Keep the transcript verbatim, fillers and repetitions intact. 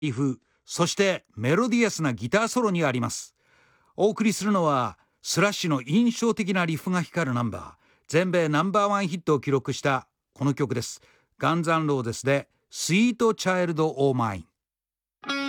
リフ、そしてメロディアスなギターソロにあります。お送りするのはスラッシュの印象的なリフが光るナンバー、全米ナンバーワンヒットを記録したこの曲です。ガンズ・アン・ローゼスでスイート・チャイルド・オー・マイン。